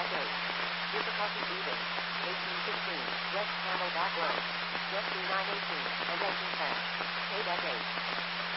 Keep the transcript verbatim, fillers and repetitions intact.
Deck eight. Difficulty even. eighteen sixteen. West Camelback Road. Jet two nine eighteen. And engine ten. K Deck eight.